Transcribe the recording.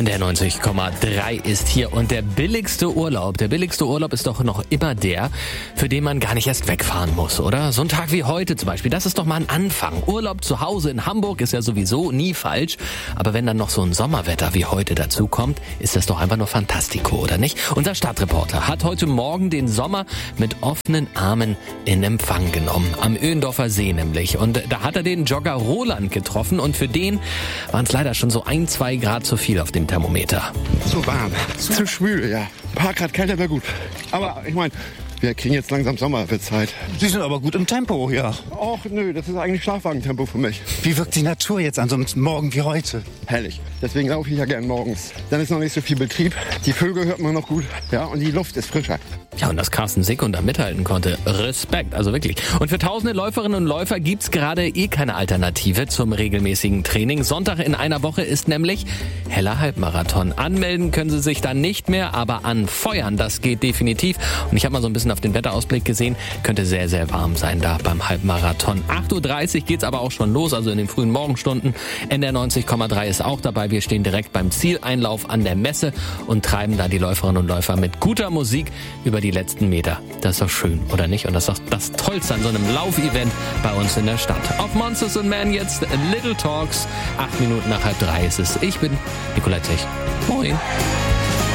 NDR 90,3 ist hier und der billigste Urlaub ist doch noch immer der, für den man gar nicht erst wegfahren muss, oder? So ein Tag wie heute zum Beispiel, das ist doch mal ein Anfang. Urlaub zu Hause in Hamburg ist ja sowieso nie falsch, aber wenn dann noch so ein Sommerwetter wie heute dazu kommt, ist das doch einfach nur fantastico, oder nicht? Unser Stadtreporter hat heute Morgen den Sommer mit offenen Armen in Empfang genommen, am Öhendorfer See nämlich. Und da hat er den Jogger Roland getroffen und für den waren es leider schon so 1-2 Grad zu viel auf dem Thermometer. Zu warm, zu schwül, ja. Ein paar Grad kälter wäre gut. Aber ich meine, wir kriegen jetzt langsam Sommerwitzzeit. Sie sind aber gut im Tempo, ja. Och, nö, das ist eigentlich Schlafwagentempo für mich. Wie wirkt die Natur jetzt an so einem Morgen wie heute? Herrlich. Deswegen laufe ich ja gern morgens. Dann ist noch nicht so viel Betrieb. Die Vögel hört man noch gut. Ja, und die Luft ist frischer. Ja, und dass Carsten Sickund da mithalten konnte, Respekt, also wirklich. Und für tausende Läuferinnen und Läufer gibt's gerade keine Alternative zum regelmäßigen Training. Sonntag in einer Woche ist nämlich Heller Halbmarathon. Anmelden können Sie sich dann nicht mehr, aber anfeuern, das geht definitiv. Und ich habe mal so ein bisschen auf den Wetterausblick gesehen, könnte sehr, sehr warm sein da beim Halbmarathon. 8.30 Uhr geht's aber auch schon los, also in den frühen Morgenstunden. NDR 90,3 ist auch dabei. Wir stehen direkt beim Zieleinlauf an der Messe und treiben da die Läuferinnen und Läufer mit guter Musik über die letzten Meter. Das ist doch schön, oder nicht? Und das ist doch das Tollste an so einem Laufevent bei uns in der Stadt. Auf Monsters and Men jetzt Little Talks. 8 Minuten nach 2:30 ist es. Ich bin Nikolai Zech. Moin.